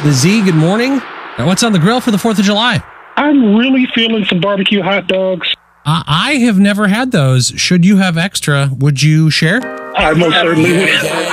The Z, good morning. What's on the grill for the 4th of July? I'm really feeling some barbecue hot dogs. I have never had those. Should you have extra, would you share? I most certainly would.